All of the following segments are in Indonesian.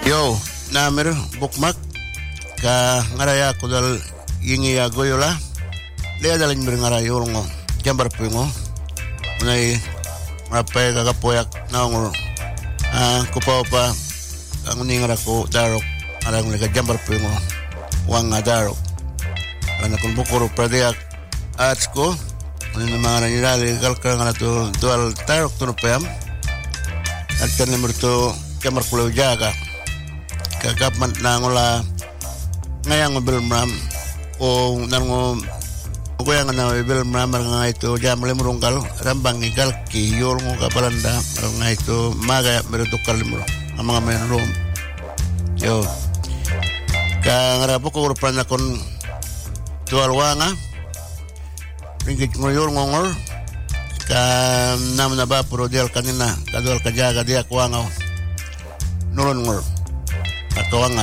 Yo, namer bukmak ka ngaraya ko dal yingi ya goyola. Lea dalin ngarayo ngo jambar pungo. Unai rapai ka kapoyak naongol. Kupaw pa ang ningara ko darok arang lega jambar pungo. Wang adarok. Ana kun bukuro pradeak arts ko. Ano mga nangyari kalkang na to dual tarok to payam. At kan number to jambar kulo jaga. Kagapman na ngola ngayang mobil mram o nango goyang na mobil mram nga ito jamle murungkal rambang igal ki yol ngo kapalanda nga ito maga merutukal mo ang mga menrom yo ka ngarapo ko urupan na kon dual wanga ringgit ngoyor ngongor ka nam na ba pro dial kanina kadual kajaga dia kuangaw nulon ngor akawanga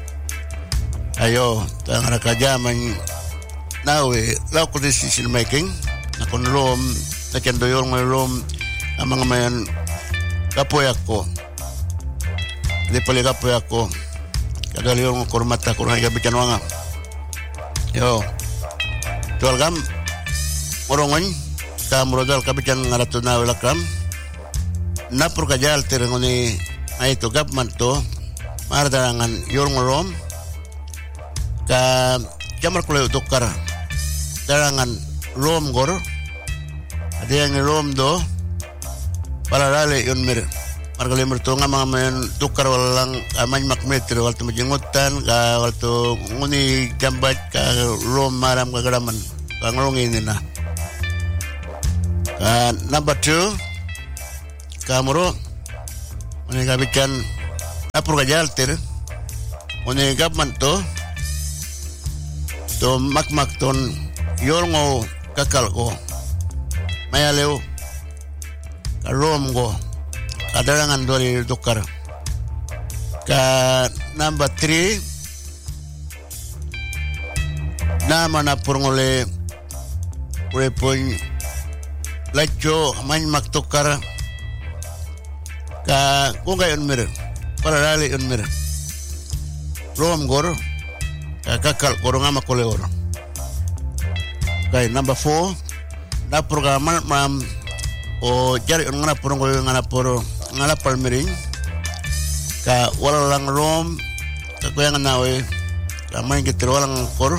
ayo tangara kajaman nawe law ko decision making na kon rom na kendo yor ng rom ang mga mayan kapoyak ko di pali kapoyak ko kadali yor ng kormata ko na gabikan wanga yo tual gam morongon ka murodal kabikan ngarato na welakam napur kajal tirengoni ay to gapman to mardarangan yor ngorom ka jamar kulo dokar darangan rom gor ada yang rom do para rale yon mir margali mertunga mga men dokar walang amany makmetro walto majingutan ka walto nguni jambat ka rom maram kagaraman pangrongin na ka number 2 kamuro mani kabikan apur kajaltir one gapman to makmak ton yorngo kakal ko mayaleo karom ko kadarangan doli dokar ka number 3 nama na purngole urepon lacho man maktokar ka kungayon mir para rali yon mir rom gor kakal korong ama kole or okay number 4 na programa mam o jari on ngana porong ngana poro ngala palmiring ka walang rom ka kuyang nawe ka main kitro walang kor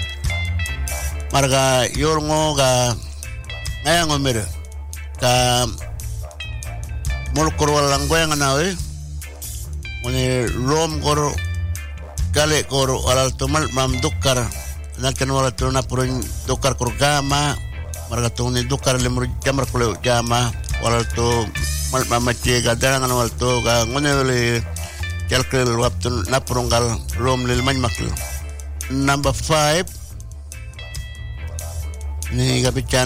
marga yorngo ga ngayang umir ka mulkor walang kuyang nawe muni rom kor kale kor walal tumal mam dukar nakan walal tuna purin dukar kurgama marga tuni dukar lemur jamar kulo jama walal tu mal mamaci gadarangan walal tu ga ngone wali kalkel waktu napurunggal rom lil manmakl number 5 ni gabican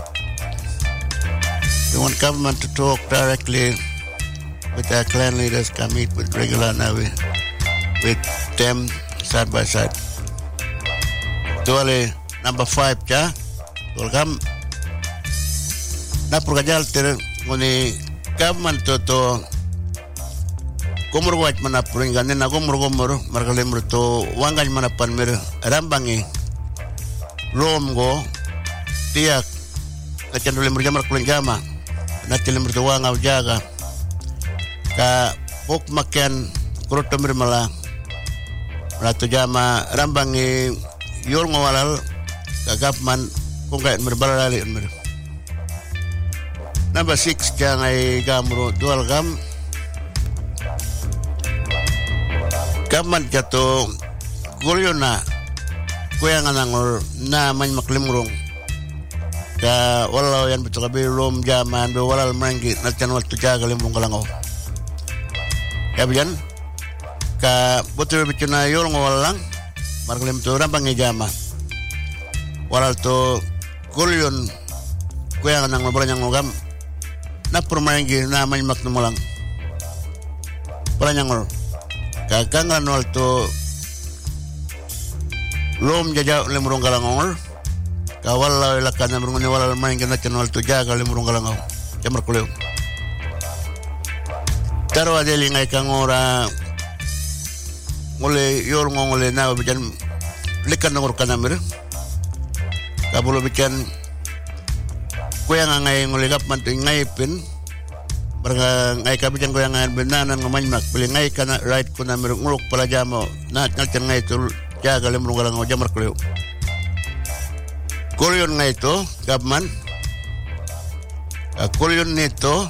we want government to talk directly with our clan leaders, can meet with regular now with them side by side. Tuale number 5 cha. Welcome. Na purkajal ter ngoni government to kumur wat mana puringan na kumur margalem to wangan mana panmer rambangi rom go tiak kacandule merjamar kulengama na tilem to wanga jaga ka buk makan kurut temir malah ratu jama rambangi yor ngawalal kagapman kung kaya merbalali mer number 6 jangai gamro dual gam gaman jatuh gulyona kuyangan angor na man maklimrong ka walau yan betul kabi rom jaman do walal mangi natyan wal tujaga limrong kalangaw kabiyan ka betul betul na yor ngawalang margalim to rambangi jama walal to gulyon kuyangan angor baranyang ngogam na permaingi na man maklimulang baranyang ngor kakangan wal to lom jaja lemurong galangol kawal lakan namrung ni walal main kana channel to jaga lemurong galangol jamar kuleo taro adeli ngai kangora ngole yor ngole na bijan likan ngor kanamir kabulo bijan kuyang ngai ngole gap man ngai pin barga ngai kabijan kuyang ngai benanan ngomany mak pili ngai kana right kunamir nguluk pala jamo na ngalchan ngai tul jaga lemru galang jamar kuleu kolyon ngai to gapman kolyon neto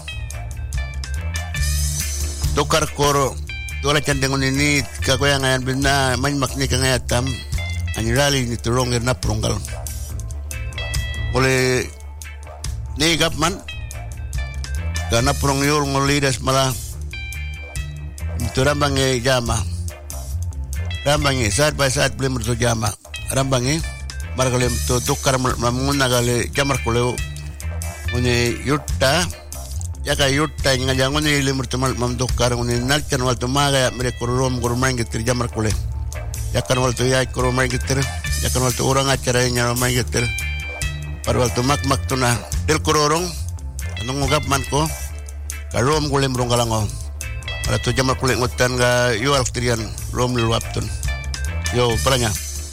tukar koro dola candengon ini kagoyangan bina manmak ni kangayatam anirali ni turong na pronggal oleh ni gapman kana prong yul ngolidas malah itu rambangi jama rambangi saat by saat belum bertu jama rambangi margalem to tukar mamuna gale jamar kuleu oni yutta yaka yutta ngajangon ni limur temal mamdukar ngoni nalkan wal tumaga mere korom gormang gitir jamar kule yakan wal tu yai koromang gitir yakan wal tu orang acara nya romang gitir par wal tu mak tuna del kororong anong ngap man ko karom gulem rong galango para tu jamar kule ngotan ga yual trian rom luaptun yo paranya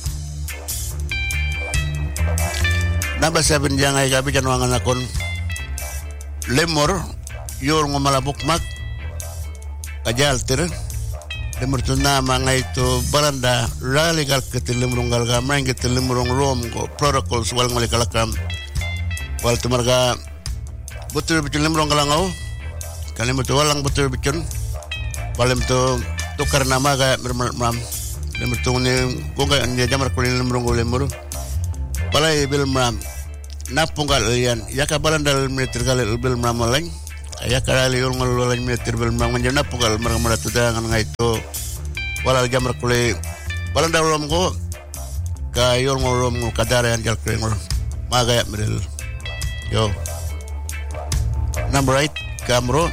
naba saben jangai gabi kan wangan akon lemor yor ngomalabok mak kajal ter lemor tu nama ngai tu baranda ralegal ketelemrong galga main ketelemrong rom go protocols wal ngole kalakam wal tu marga betul betul lemrong galangau kalim tu walang betul betul walem tu tukar nama ga mermam lemor tu ni gonga nya jamar kulin lemrong go lemor balai bil mam napunggal lian yaka barandal meter gal bil mam lain ayaka liul ngol lain meter bil mam ngana napunggal marga tu dangan ngai tu walal jamar kule barandal rom go ka yor ngol rom kadare an jal krengol maga ya meril yo number 8 kamro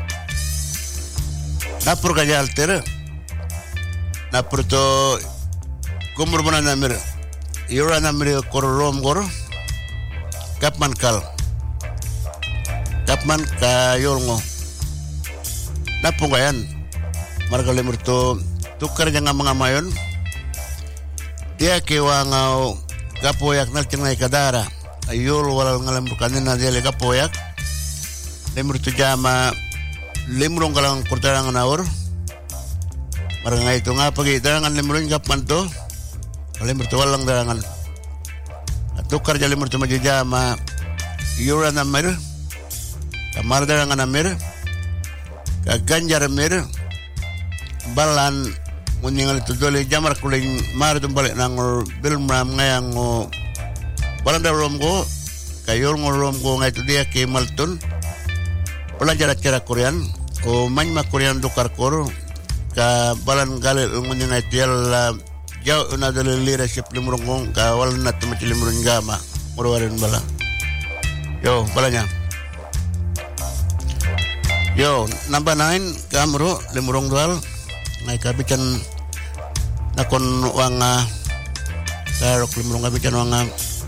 napur ka jal ter napur to kumur banana mer yura namri korom gor kapman ka yolngo napungayan marga lemur to tukar jangan mangamayon dia kewangau gapoyak nal cengai kadara ayol walal ngalemur kanina dia le gapoyak lemur to jama lemurong galang kurtarangan aur marga ngai to ngapagi darangan lemurun kapman to lemur tu walang darangan tukar jali lemur tu majama yura namir kamar darangan namir kaganjar mir balan muningal tu dole jamar kuling mar tu balik nangor bil mam ngayang ngo balan darom go kayor ngorom go ngai tu dia ke maltun pelajar cara Korean o manma Korean tukar kor ka balan galil muningal tial jauh na dalil leadership limurong kawal na temati limurong gama murawarin bala yo balanya yo number 9 kamro limurong dual ngai kabican nakon wanga karok limurong kabican wanga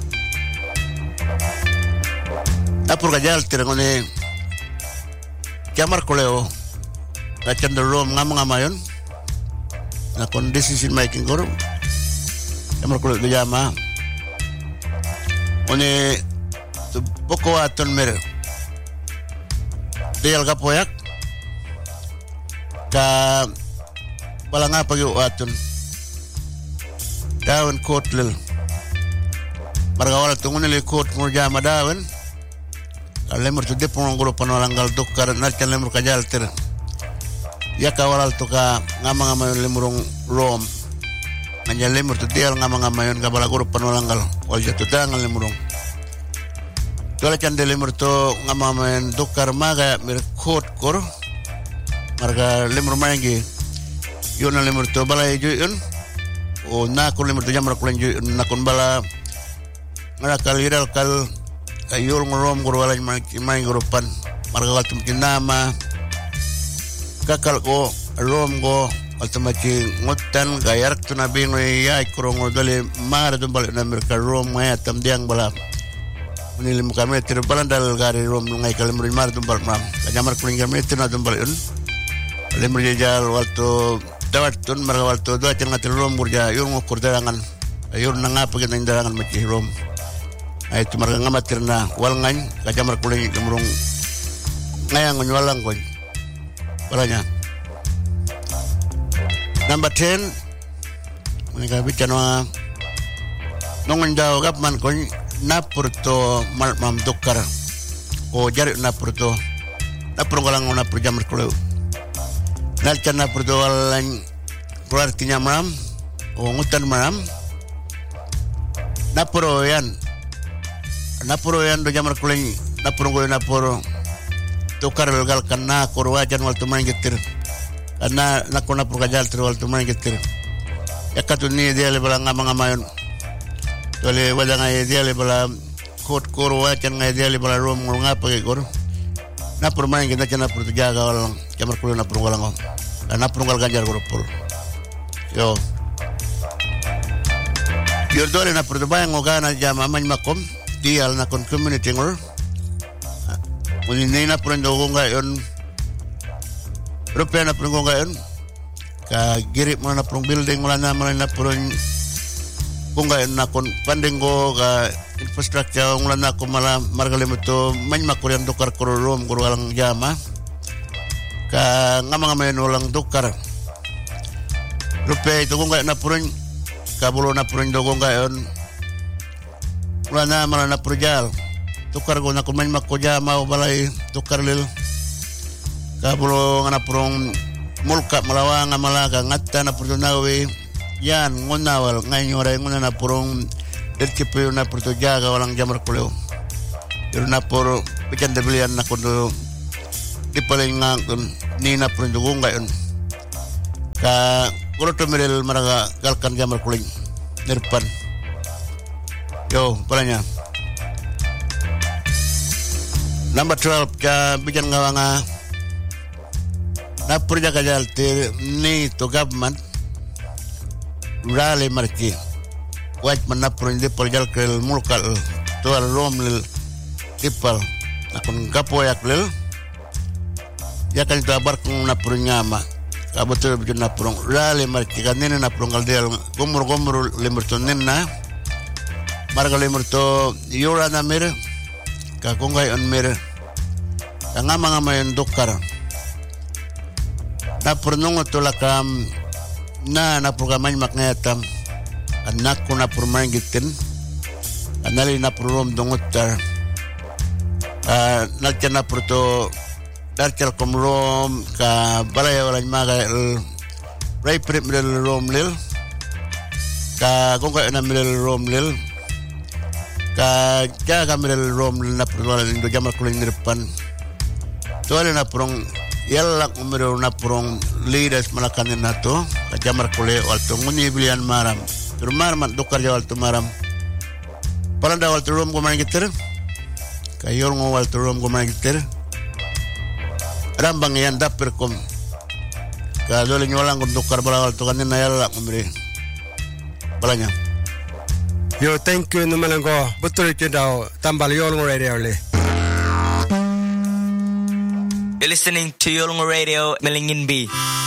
apur kajal tirangone kamar koleo kacan rom ngamayon na decision making guru kamar kulit dijama one poko aton mer dial kapoyak ka balanga pagi aton daun kotlel marga wala tungune le kot murjama daun kalemur tu depong guru panolanggal dokar nalcan lemur kajal ter ya kawalal tu ka ngama-ngama lemurong rom nganya lemur tu dial ngama-ngama yon kabala guru panolanggal wal jatuh dangan lemurong tola cande lemur tu ngama-ngama yon dokar maga mir kot kor marga lemur mayangi yon lemur tu balai juyun o nakon lemur tu jamar kulen juyun nakon bala ngarakal hiral kal ayul ngorom guru walay maing gurupan marga wal tumkin nama kakal ko rom go ultimately ngotan gayak tu nabi ngoy ay kurong dole mar dum bal na merka rom ngay tam diang bala unilim kami terbalan dal gari rom ngay kalimur mar dum bal mam kanyamar kuling kami tu na dum bal un lemur jajal waktu tawatun margawal to do acan ngatil rom gurja yung ukur darangan yung nanga pagin ng darangan maci rom ay tu marga ngamatir na walngan kajamar kuling lumrung ngayang nyawalang ko palanya. Number 10 mereka bicara nongon jauh kapman ko napurto mam dokar o jari napurto napurgalang napur jamar kuling nalcan napurto walang keluar tinya maram o ngutan maram napuro yan do jamar kuling napuro tukar legal karena kurwajan wal tumain getir karena nakuna purgajal ter wal tumain getir yakatuni dia le bala ngama-ngamayon tole wala ngai dia le bala kot kurwajan ngai dia le bala rom ngapa ke gor napur main kita cina pur jaga wal jamar kuling napur walang napur gal ganjar gropol yo dole napur bayang ngogana jama man makom dial na kon community ngor Muni na pun dogo ngayon, rupiah na pun ngayon, kagirip mo na pun building wala na pun kung ngayon na kon panding ko ka infrastructure wala na ko mala margalim ito man makuryang dukar kururum walang jama, ka nga mga walang dukar, rupiah itu kung ngayon na pun kabulo na pun dogo ngayon, wala na purjal. Tukar ko na kumain makuja mau balay tukar lil kabulo nga prong mulka malawang nga malaga ngatta na purtunawi yan ngunawal ngayon oray nguna na prong dirkipiyo na purtujaga walang jamar kuleo pero na puro pikan debilian na kundo di paling nga ni na prong dugung ngayon ka kulo tumiril maraga galkan jamar kuling nirpan yo palanya. Number 12 ka bijan ngawanga na perjaga jaltir ni to government rale marki waj manapro inde perjal kel mulkal to al rom lil tipal akon gapo yaklil ya kan to abar kung napro nyama kabutul bijan napro rale marki kanina napro ngaldel gomur limurto ninna marga limurto yura na mir kakungay on mir nga mga mayon dokar na purnong tulakam na naprograman maknayatam anak ko na purmain gitin anali na purrom dongotar nalcan na purto darcal komrom ka balaya walang maga ray prip miril rom lil ka kungay na miril rom lil ka jaga miril rom na purwala lindo jamar kuling nirpan tuwala na purong yalak umiro na purong leaders malakanin na to ka jamar kule walto nguni bilian maram pero maram dokar ja walto maram paranda walto rom kumain gitir ka yor ngo walto rom kumain gitir rambang yan dapir kom ka dole nyolang kun dokar bala walto kanin na yalak umiri balanya. Yo, thank you numalang ko. Betul itu dah tambal Yolngu Radio le. You're listening to Yolngu Radio, Melingin B.